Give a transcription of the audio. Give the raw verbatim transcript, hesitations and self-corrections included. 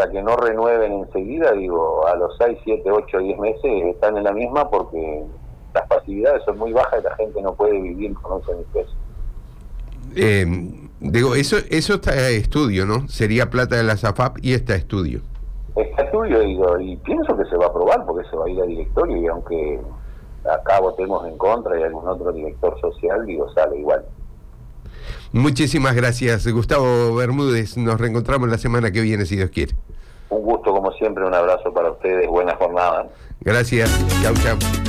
para que no renueven enseguida, digo, a los seis, siete, ocho, diez meses están en la misma porque las facilidades son muy bajas y la gente no puede vivir con once mil pesos. Eh, digo, eso eso está a estudio, ¿no? Sería plata de la SAFAP y está a estudio. Está tuyo, digo, y pienso que se va a aprobar porque se va a ir a directorio y aunque acá votemos en contra y algún otro director social, digo, sale igual. Muchísimas gracias, Gustavo Bermúdez. Nos reencontramos la semana que viene, si Dios quiere. Un gusto como siempre, un abrazo para ustedes, buena jornada. Gracias, chau chau.